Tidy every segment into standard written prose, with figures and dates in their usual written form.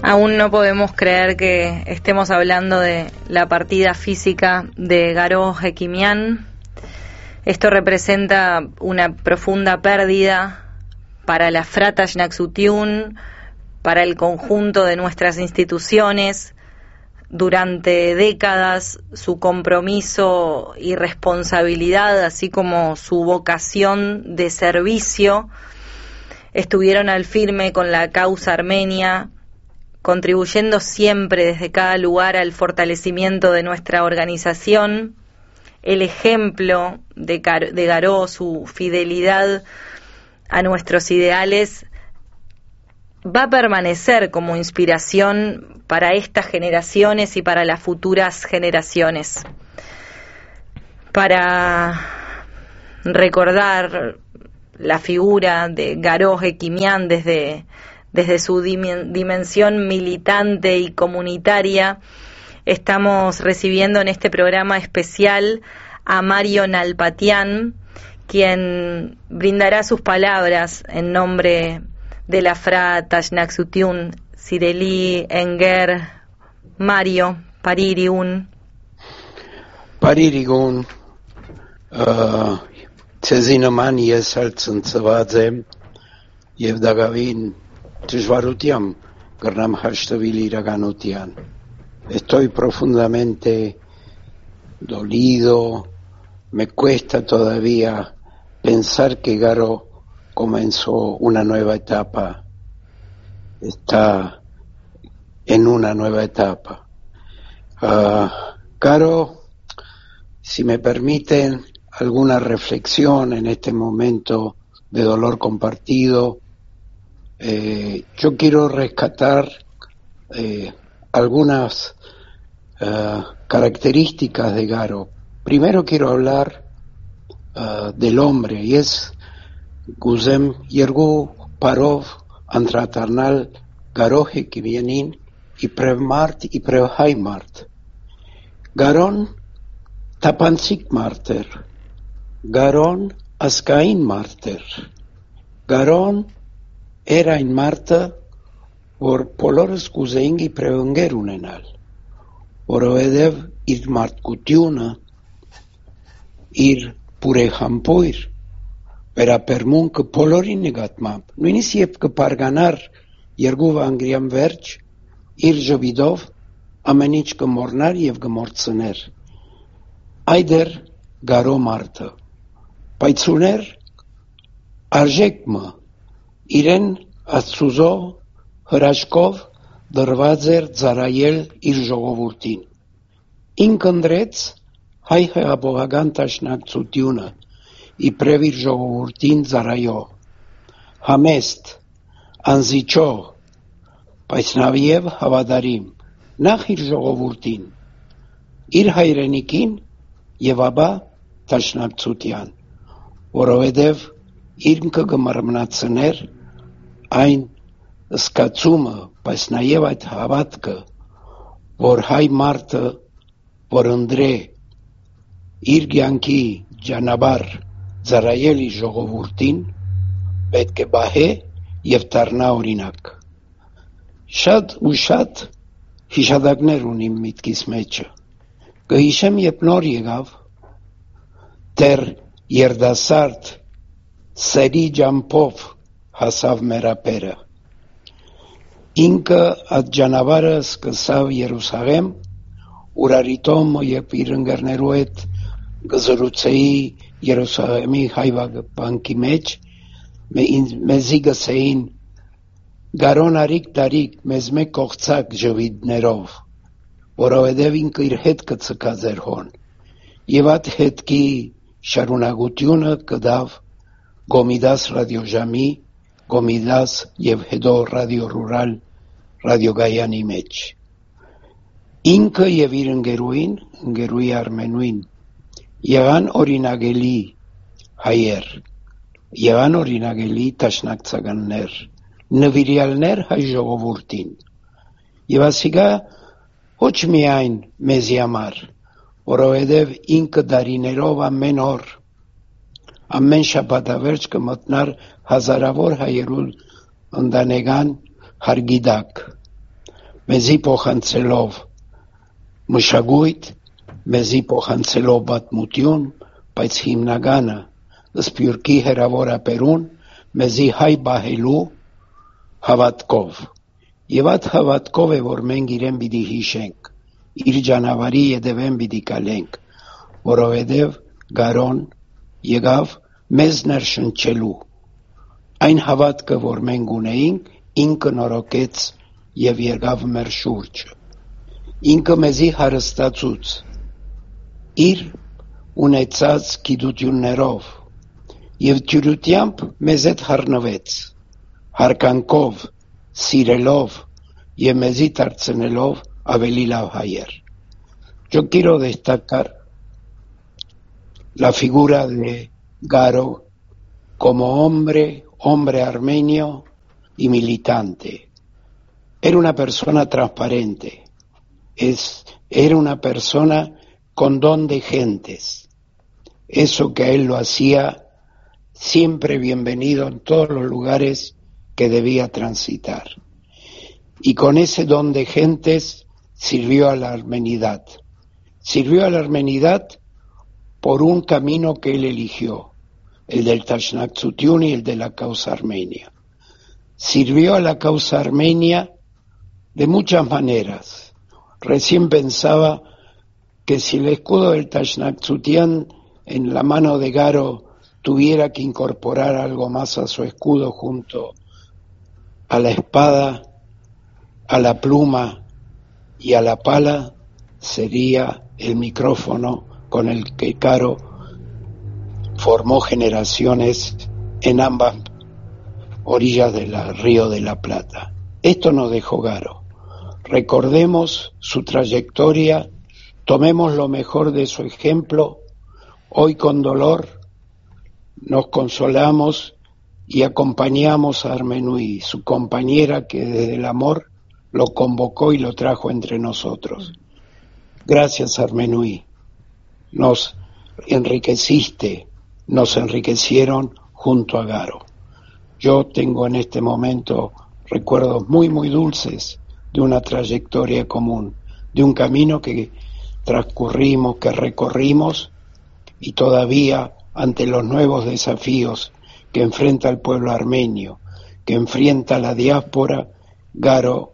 Aún no podemos creer que estemos hablando de la partida física de Garó Equimián. Esto representa una profunda pérdida para la Frata Xnaxutiun, para el conjunto de nuestras instituciones. Durante décadas su compromiso y responsabilidad, así como su vocación de servicio, estuvieron al firme con la causa armenia, contribuyendo siempre desde cada lugar al fortalecimiento de nuestra organización. El ejemplo de Garó, su fidelidad a nuestros ideales, va a permanecer como inspiración para estas generaciones y para las futuras generaciones. Para recordar la figura de Garó Equimián desde su dimensión militante y comunitaria, estamos recibiendo en este programa especial a Mario Nalpatian, quien brindará sus palabras en nombre de la Frata Xnaxutiun. Sireli Enger, Mario, Paririgun. Paririgun, Cezinăman եսալ ծնծված եմ եւ դակավին դժվարությամբ կրնամ հաշտվել իրականության. Estoy profundamente dolido, me cuesta todavía pensar que Garó comenzó una nueva etapa, está en una nueva etapa. Garó, si me permiten alguna reflexión en este momento de dolor compartido, yo quiero rescatar algunas características de Garó. Primero quiero hablar del hombre, y es Guzem Yergu Parov Antratarnal Garó Equimianin y Prevmart y Prevhaimart. Garón Tapansik Marter, Garón Askain Marter, Garón era in Marta vor Polores Guzeing y Prevungerunenal, Oroedev ir Martkutiuna, ir Purehampuir, Վերապերմուն կփոլորին նկատմամբ, նույնիսկ երբ կպարգանար երկու անգրիամ վերջ, իր ժվիդով ամեն ինչ կմոռնար եւ կմորցներ։ Այդ էր Garó մարդը, բայց ուներ արժեքը, իրեն Աստծո հրաշքով դրված էր ծառայել իր ժողովրդին։ Ինքն ընտրեց հայ հեղափոխական դաշնակցությունը իբրև իր ժողովրդին ծառայող, համեստ, անզիջող, բայց նաև հավատարիմ, նախ իր ժողովրդին, իր հայրենիքին եւ ապա դաշնակցության, որովհետեւ ինքը կմռմնացներ այն զգացումը, բայց նաև այդ հավատքը, որ հայ մարդը, որ ընտրե իր կյանքի ճանապարհ ծառայել իր ժողովրդին, պետք է բահե եւ դառնա օրինակ։ Շատ ու շատ հիշադակներ ունիմ միտքիս մեջը։ Կհիշեմ, երբ նոր եկավ, դեռ երդասարդ սերի ջամփով հասավ մեր ապերը։ Ինքը այդ ճանապարհը սկսավ Երուսաղեմ, Ուրարիտոմ եւ իր ընկերներու հետ գզրուցեի Երուսաղեմի հայվագբանկի մեջ, մեզի գսեին Garón արիկ տարիկ մեզ մեկ կողցակ ժվիդներով, որովհետև ինքը իր հետ կցկա ձեր հոն, եւ այդ հետքի շարունակությունը կդավ Գոմիդաս ռադիոժամի, Գոմիդաս եւ հետո ռադիո ռուրալ ռադիոգայանի մեջ։ Ինքը եւ իր ընկերուի Արմենուին եղան օրինագելի հայեր, եղան օրինագելի դաշնակցականներ, նվիրյալներ հայ ժողովրդին։ Եվ ասիկա ոչ միայն մեզի համար, որովհետև ինքը դարիներով ամեն օր, ամեն շաբաթավերջ կմտնար հազարավոր հայերու ընտանեկան հարգի տակ, մեզի փոխանցելով մշակույթ, մեզի փոխանցելով պատմություն, բայց հիմնականը սփյուռքի հերավորապերուն մեզի հայ բահելու հավատքով։ Եվ այդ հավատքով է, որ մենք իրեն պիտի հիշենք, իր ճանապարհի ետևեն պիտի գալենք, որովհետև Գարոն եկավ մեզ ներշնչելու։ Այն հավատքը, որ մենք ունեինք, ինքը նորոգեց եւ եկավ մեր շուրջը։ Ինքը մեզի հարստացուց իր ունեցած գիտություններով եւ թյուրությամբ մեզ հետ հառնվեց, հարկանքով, սիրելով եւ մեզի դարձնելով ավելի լավ հայեր։ Yo quiero destacar la figura de Garo como hombre armenio y militante. Era una persona transparente, era una persona con don de gentes. Eso que a él lo hacía siempre bienvenido en todos los lugares que debía transitar. Y con ese don de gentes sirvió a la armenidad. Sirvió a la armenidad por un camino que él eligió, el del Tashnaktsutiun y el de la causa armenia. Sirvió a la causa armenia de muchas maneras. Recién pensaba que si el escudo del Tashnaktsutian en la mano de Garo tuviera que incorporar algo más a su escudo junto a la espada, a la pluma y a la pala, sería el micrófono con el que Garo formó generaciones en ambas orillas del Río de la Plata. Esto nos dejó Garo. Recordemos su trayectoria, tomemos lo mejor de su ejemplo. Hoy con dolor nos consolamos y acompañamos a Armenui, su compañera que desde el amor lo convocó y lo trajo entre nosotros. Gracias, Armenui. Nos enriqueciste, nos enriquecieron junto a Garo. Yo tengo en este momento recuerdos muy, muy dulces de una trayectoria común, de un camino que transcurrimos, que recorrimos, y todavía ante los nuevos desafíos que enfrenta el pueblo armenio, que enfrenta la diáspora, Garo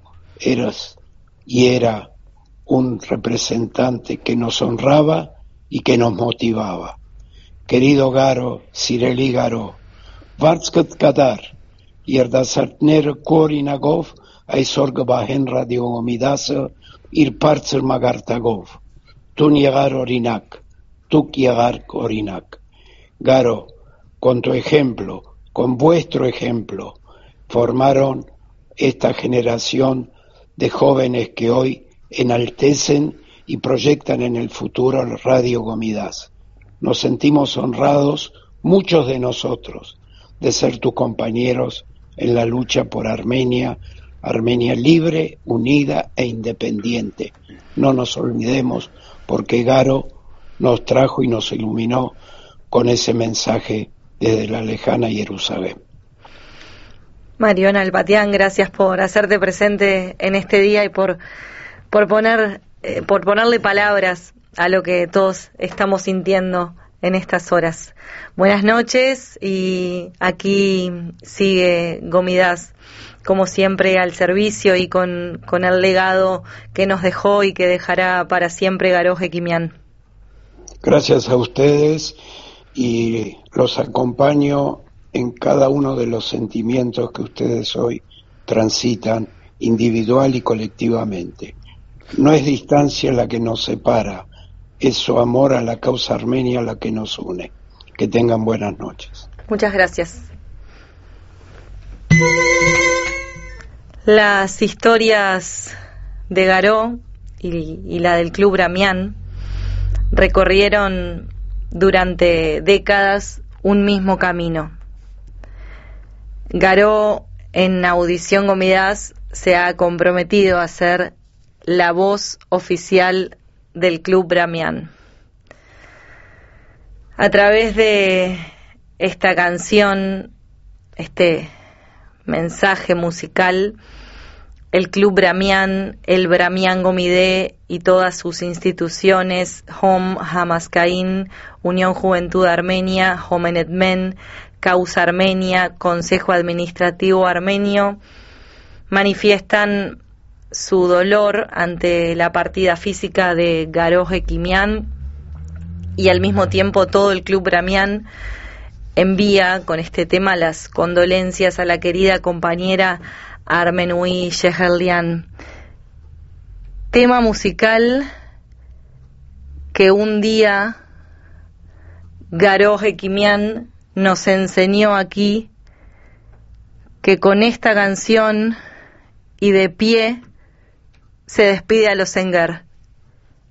era un representante que nos honraba y que nos motivaba. Querido Garo, Sireli Garo, Vartskat Kadar, Yerdasartner Korinagov, այսօր գբահեն ռադիոմիդասը իր բարձր մագարտակով։ Տուն եղար օրինակ, դուք եղաք օրինակ։ Garo, con tu ejemplo, con vuestro ejemplo, formaron esta generación de jóvenes que hoy enaltecen y proyectan en el futuro Radio Gomidas. Nos sentimos honrados, muchos de nosotros, de ser tus compañeros en la lucha por Armenia libre, unida e independiente. No nos olvidemos, porque Garo nos trajo y nos iluminó con ese mensaje desde la lejana Jerusalén. Marión Alpatián, gracias por hacerte presente en este día y por ponerle palabras a lo que todos estamos sintiendo en estas horas. Buenas noches, y aquí sigue Gomidas, como siempre, al servicio y con el legado que nos dejó y que dejará para siempre Garo Hekimian. Gracias a ustedes, y los acompaño en cada uno de los sentimientos que ustedes hoy transitan individual y colectivamente. No es distancia la que nos separa, es su amor a la causa armenia la que nos une. Que tengan buenas noches. Muchas gracias. Las historias de Garo y la del Club Bramián recorrieron durante décadas un mismo camino. Garo, en Audición Gomidas, se ha comprometido a ser la voz oficial del Club Bramián. A través de esta canción, este mensaje musical, el Club Bramián, el Bramián Gomidé y todas sus instituciones, Hom Hamaskaín, Unión Juventud Armenia, Homenetmen, Causa Armenia, Consejo Administrativo Armenio, manifiestan su dolor ante la partida física de Garoj Ekimian, y al mismo tiempo todo el Club Bramián envía con este tema las condolencias a la querida compañera Armenui Sheherlian. Tema musical que un día Garoj Ekimian nos enseñó aquí, que con esta canción y de pie se despide a los Enger.